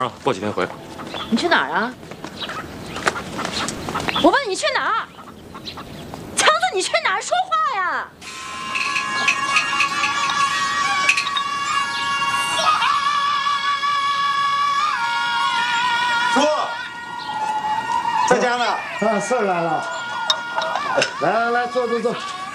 过几天回。 你去哪儿啊？我问你去哪儿？强子，你去哪儿？说话呀！ 叔，在家呢。 啊，四儿来了。来，坐。坐。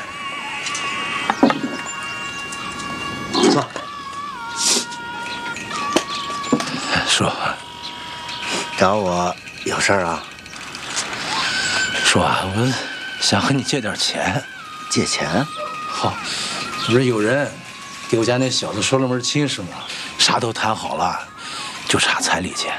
叔， 找我有事儿啊？ 叔啊，我想和你借点钱。 借钱？ 好，这不是有人给我家那小子说了门亲事吗？啥都谈好了，就差彩礼钱。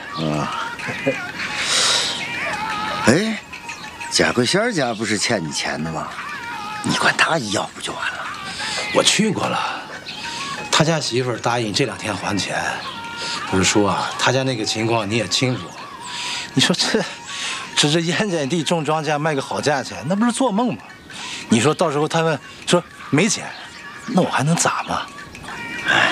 哎，贾桂仙家不是欠你钱的吗？你管他一要不就完了？ 我去过了，他家媳妇儿答应这2天还钱。不是说啊，他家那个情况你也清楚。你说这盐碱地种庄稼卖个好价钱，那不是做梦吗？你说到时候他们说没钱，那我还能咋嘛？ 哎呀，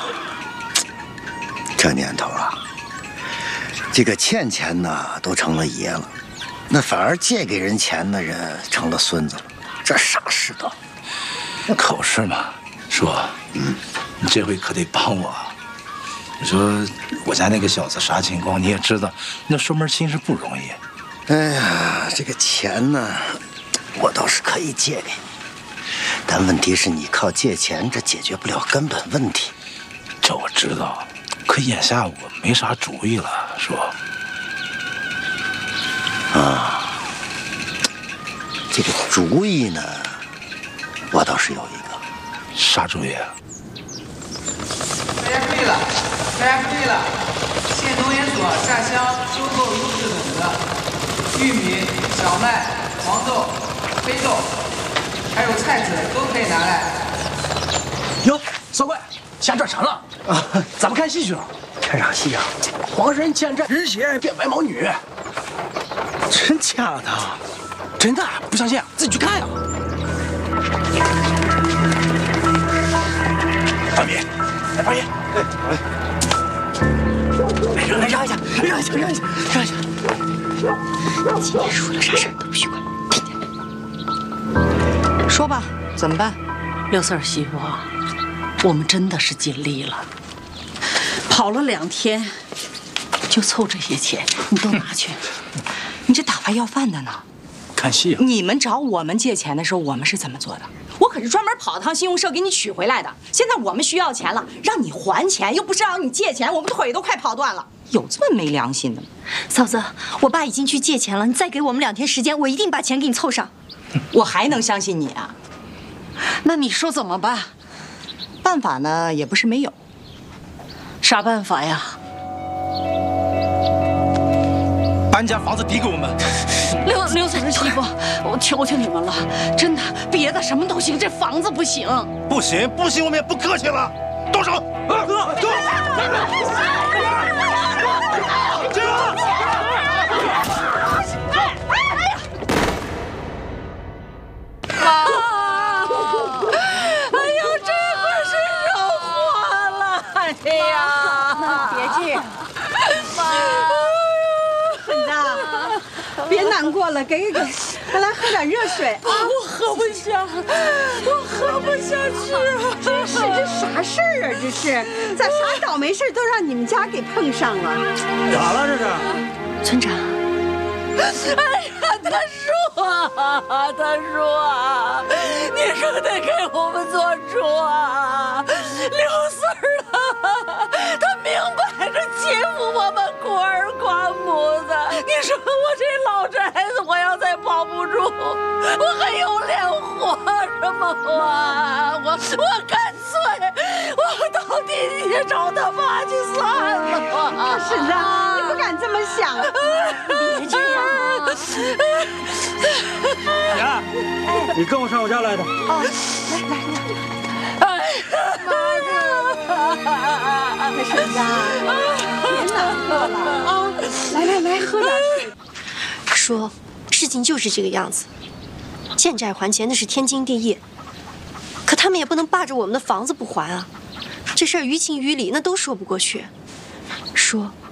这年头啊，这个欠钱的都成了爷了，那反而借给人钱的人成了孙子了，这啥世道？ 那可是嘛，叔，你这回可得帮我。你说我家那个小子啥情况你也知道，那说门亲事不容易。 哎呀，这个钱呢，我倒是可以借给你，但问题是你靠借钱这解决不了根本问题。 这我知道，可眼下我没啥主意了，叔。 啊，这个主意呢，我倒是有一个。 啥主意啊？ 大家注意了！县农研所下乡收购优质种子，玉米、小麦、黄豆、黑豆，还有菜籽都可以拿来。 哟，少怪，下这场了啊！咱们看戏去了。 看啥戏啊？ 皇上欠债，人血变白毛女。 真假的？ 真的，不相信自己去看呀。 大米，来八爷， 让一下。 今天出了啥事都不许管。 说吧，怎么办？ 六四儿媳妇，我们真的是尽力了，跑了2天，就凑这些钱，你都拿去。 你这打发要饭的呢？ 看戏啊！ 你们找我们借钱的时候，我们是怎么做的？我可是专门跑趟信用社给你取回来的。现在我们需要钱了，让你还钱，又不是让你借钱，我们腿都快跑断了。有这么没良心的吗？ 嫂子，我爸已经去借钱了，你再给我们2天时间，我一定把钱给你凑上。 我还能相信你啊？ 那你说怎么办？ 办法呢，也不是没有。 啥办法呀？ 搬家房子抵给我们。 六四儿媳妇，我求求你们了，真的，别的什么都行，这房子不行。 不行，我们也不客气了，动手！走！ 哎呀， 别介，孙子，别难过了，给，来喝点热水啊！ 我喝不下，我喝不下去啊！ 真是，这啥事儿啊？这是咋啥倒霉事都让你们家给碰上了？ 咋了这是？ 村长， 哎呀，大叔啊，你可得给我们做主啊！六四儿啊，他明摆着欺负我们孤儿寡母的。你说我这老宅子，我要再保不住，我还有脸活着吗？我干脆，我到地里找他妈去算了。 婶子，你不敢这么想， 别这样啊！ 娘，你跟我上我家来的。 哦，来，婶子，别难过了啊！来，喝点水。 说，事情就是这个样子，欠债还钱那是天经地义，可他们也不能霸着我们的房子不还啊！这事儿于情于理那都说不过去。说，